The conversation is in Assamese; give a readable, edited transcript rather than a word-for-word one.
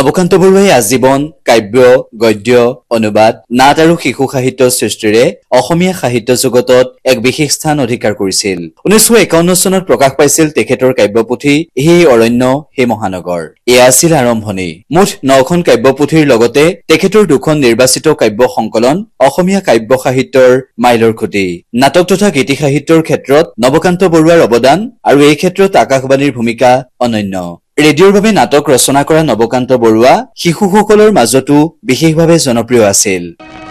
নবকান্ত বৰুৱাই আজীৱন কাব্য, গদ্য, অনুবাদ, নাট আৰু শিশু সাহিত্য সৃষ্টিৰে অসমীয়া সাহিত্য জগতত এক বিশেষ স্থান অধিকাৰ কৰিছিল। 1951 চনত প্ৰকাশ পাইছিল তেখেতৰ কাব্যপুথি হে অৰণ্য হে মহানগৰ। এয়া আছিল আৰম্ভণি। মুঠ 9খন কাব্যপুথিৰ লগতে তেখেতৰ 2খন নিৰ্বাচিত কাব্য সংকলন অসমীয়া কাব্য সাহিত্যৰ মাইলৰ খুঁটি। নাটক তথা গীতি সাহিত্যৰ ক্ষেত্ৰত নবকান্ত বৰুৱাৰ অৱদান আৰু এই ক্ষেত্ৰত আকাশবাণীৰ ভূমিকা অনন্য। ৰেডিঅ'ৰ বাবে নাটক ৰচনা কৰা নবকান্ত বৰুৱা শিশুসকলৰ মাজতো বিশেষভাৱে জনপ্ৰিয় আছিল।